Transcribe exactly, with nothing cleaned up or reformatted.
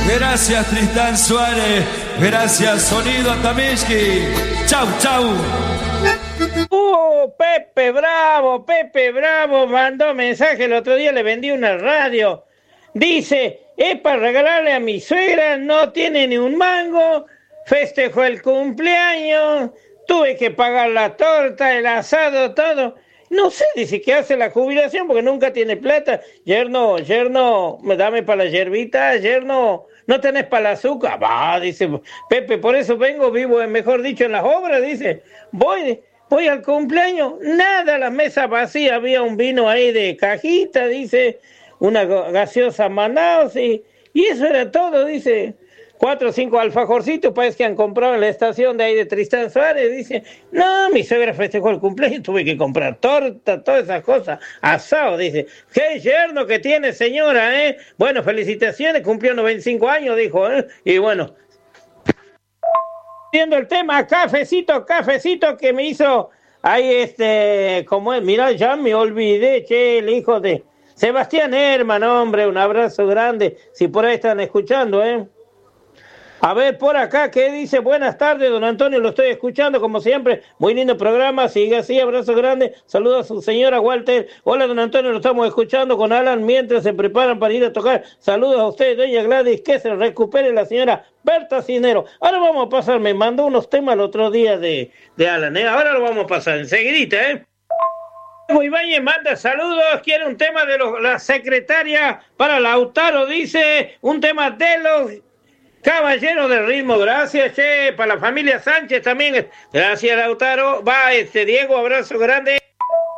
Gracias Tristán Suárez, gracias Sonido Atamiski. Chau, chau. Uh, Pepe Bravo, Pepe Bravo mandó mensaje el otro día, le vendí una radio. Dice, es para regalarle a mi suegra, no tiene ni un mango, festejó el cumpleaños, tuve que pagar la torta, el asado, todo. No sé, dice que hace la jubilación porque nunca tiene plata. Yerno, yerno, dame para la yerbita, yerno, no tenés para el azúcar. Va, dice Pepe, por eso vengo, vivo, mejor dicho, en las obras, dice. Voy, voy al cumpleaños, nada, la mesa vacía, había un vino ahí de cajita, dice, una gaseosa Manaus y, y eso era todo, dice. Cuatro o cinco alfajorcitos, parece que han comprado en la estación de ahí de Tristán Suárez. Dice, no, mi suegra festejó el cumpleaños, tuve que comprar torta, todas esas cosas, asado, dice. Qué yerno que tiene, señora, ¿eh? Bueno, felicitaciones, cumplió noventa y cinco años, dijo, ¿eh? Y bueno, viendo el tema, cafecito, cafecito que me hizo ahí este, como es, mira, ya me olvidé, che, el hijo de Sebastián Herman, hombre, un abrazo grande, si por ahí están escuchando, ¿eh? A ver, por acá, ¿qué dice? Buenas tardes, don Antonio, lo estoy escuchando, como siempre, muy lindo programa, sigue así, abrazo grande, saludos a su señora Walter. Hola, don Antonio, lo estamos escuchando con Alan mientras se preparan para ir a tocar. Saludos a usted, doña Gladys, que se recupere la señora Berta Cinero. Ahora vamos a pasar, me mandó unos temas el otro día de, de Alan, ¿eh? Ahora lo vamos a pasar enseguidita, ¿eh? Ibáñez manda saludos, quiere un tema de los, la secretaria para Lautaro, dice, un tema de los Caballero del ritmo, gracias, che, para la familia Sánchez también, gracias Lautaro, va este Diego, abrazo grande.